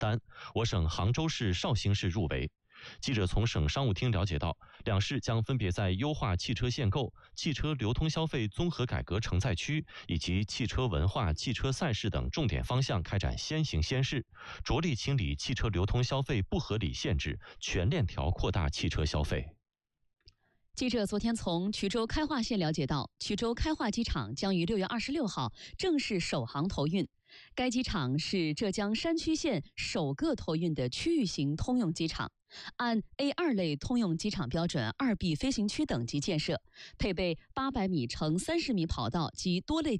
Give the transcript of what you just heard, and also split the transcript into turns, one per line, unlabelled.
单，我省杭州市、绍兴市入围。记者从省商务厅了解到，两市将分别在优化汽车限购、汽车流通消费综合改革承载区以及汽车文化、汽车赛事等重点方向开展先行先试，着力清理汽车流通消费不合理限制，全链条扩大汽车消费。
记者昨天从衢州开化县了解到，衢州开化机场将于6月26号正式首航投运。该机场是浙江山区县首个投运的区域型通用机场，按 A2 类通用机场标准2B 飞行区等级建设，配备800米乘30米跑道及多类